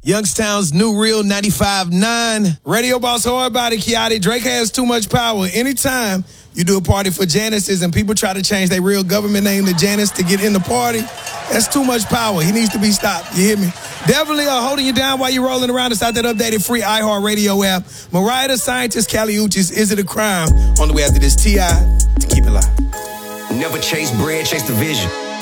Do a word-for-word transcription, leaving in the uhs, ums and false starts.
Youngstown's new real ninety-five point nine. Radio Boss Hard Body, Kiati. Drake has too much power. Anytime you do a party for Janice's and people try to change their real government name to Janice to get in the party, that's too much power. He needs to be stopped. You hear me? Definitely uh, holding you down while you're rolling around inside that updated free iHeartRadio app. Mariah the Scientist, Kali Uchis, Is It a Crime? On the way after this, T I to Keep It Live. Never chase bread, chase the vision.